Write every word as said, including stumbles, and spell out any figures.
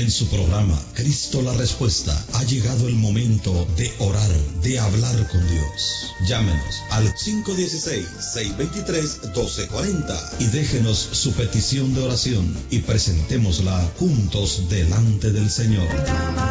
En su programa Cristo la Respuesta ha llegado el momento de orar, de hablar con Dios. Llámenos al cinco uno seis, seis dos tres, uno dos cuatro cero y déjenos su petición de oración y presentémosla juntos delante del Señor.